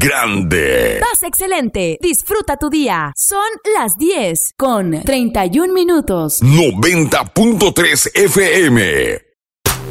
grande. Vas excelente. Disfruta tu día. Son las 10 con 31 minutos. 90.3 FM.